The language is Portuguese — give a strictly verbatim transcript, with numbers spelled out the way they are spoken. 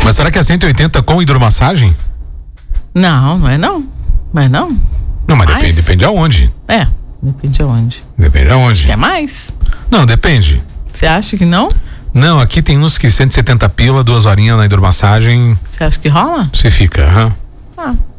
Mas será que é cento e oitenta com hidromassagem? Não, não é não. Mas não. Não, mas depende, depende aonde. É, depende aonde. Depende aonde. Quer mais? Não, depende. Você acha que não? Não, aqui tem uns que cento e setenta pila, duas horinhas na hidromassagem. Você acha que rola? Você fica, aham. Ah.